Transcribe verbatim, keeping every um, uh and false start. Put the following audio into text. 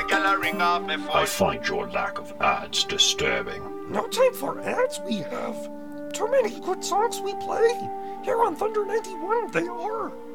a gal a ring off me phone. I find your lack of ads disturbing. No time for ads we have. Too many good songs we play. Here on Thunder ninety-one they are.